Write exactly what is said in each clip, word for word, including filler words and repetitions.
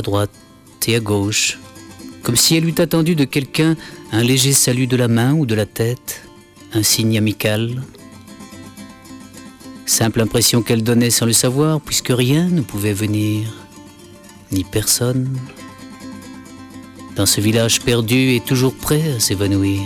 à droite et à gauche, comme si elle eût attendu de quelqu'un un léger salut de la main ou de la tête, un signe amical. Simple impression qu'elle donnait sans le savoir, puisque rien ne pouvait venir, ni personne, dans ce village perdu et toujours prêt à s'évanouir.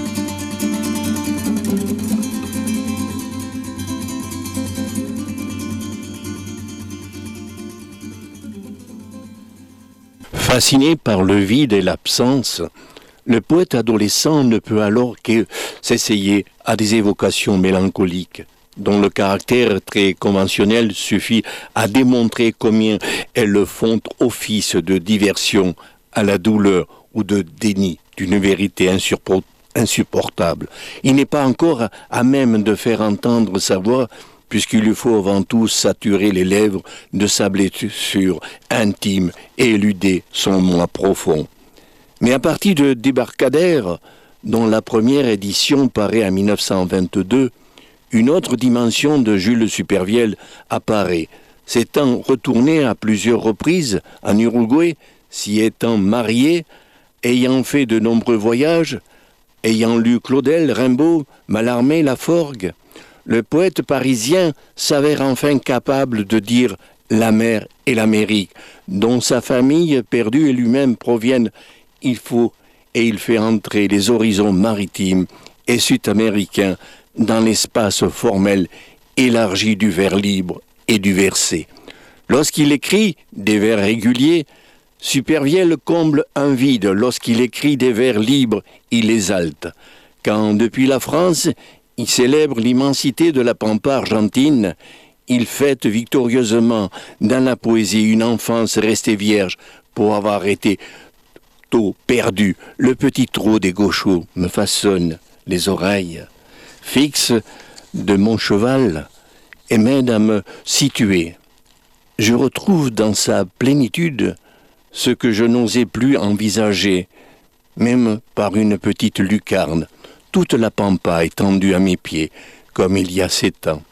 Fasciné par le vide et l'absence, le poète adolescent ne peut alors que s'essayer à des évocations mélancoliques, dont le caractère très conventionnel suffit à démontrer combien elles font office de diversion à la douleur ou de déni d'une vérité insupportable. Il n'est pas encore à même de faire entendre sa voix, puisqu'il lui faut avant tout saturer les lèvres de sa blessure intime et éluder son moi profond. Mais à partir de Débarcadère, dont la première édition paraît en mille neuf cent vingt-deux, une autre dimension de Jules Supervielle apparaît, s'étant retourné à plusieurs reprises en Uruguay, s'y étant marié, ayant fait de nombreux voyages, ayant lu Claudel, Rimbaud, Mallarmé, Laforgue. Le poète parisien s'avère enfin capable de dire la mer et l'Amérique, dont sa famille perdue et lui-même proviennent. Il faut et il fait entrer les horizons maritimes et sud-américains dans l'espace formel élargi du vers libre et du versé. Lorsqu'il écrit des vers réguliers, Supervielle comble un vide. Lorsqu'il écrit des vers libres, il les halte. Quand, depuis la France, il célèbre l'immensité de la pampa argentine, il fête victorieusement dans la poésie une enfance restée vierge pour avoir été tôt perdu. Le petit trot des gauchos me façonne les oreilles, fixe de mon cheval et m'aide à me situer. Je retrouve dans sa plénitude ce que je n'osais plus envisager, même par une petite lucarne, toute la pampa étendue à mes pieds, comme il y a sept ans.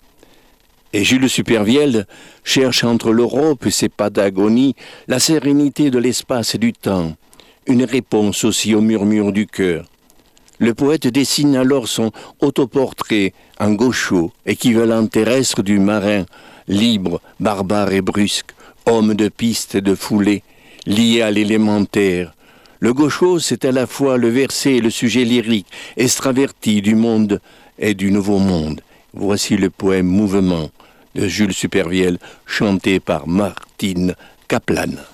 Et Jules Supervielle cherche entre l'Europe et ses Patagonies la sérénité de l'espace et du temps, une réponse aussi au murmure du cœur. Le poète dessine alors son autoportrait en gaucho, équivalent terrestre du marin, libre, barbare et brusque, homme de piste et de foulée, lié à l'élémentaire. Le gaucho, c'est à la fois le verset et le sujet lyrique, extraverti du monde et du nouveau monde. Voici le poème Mouvement de Jules Supervielle, chanté par Martine Kaplan.